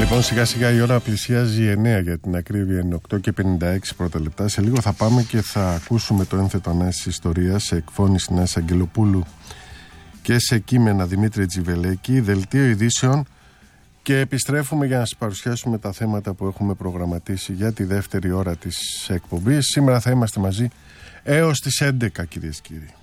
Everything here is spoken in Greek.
Λοιπόν, σιγά σιγά η ώρα πλησιάζει 9 για την ακρίβεια, είναι 8 και 56 πρώτα λεπτά. Σε λίγο θα πάμε και θα ακούσουμε το ένθετο ανάσης ιστορίας σε εκφώνηση Νέας Αγγελοπούλου και σε κείμενα Δημήτρη Τζιβελέκη, δελτίο ειδήσεων, και επιστρέφουμε για να σας παρουσιάσουμε τα θέματα που έχουμε προγραμματίσει για τη δεύτερη ώρα της εκπομπής. Σήμερα θα είμαστε μαζί έως τις 11, κυρίες και κύριοι.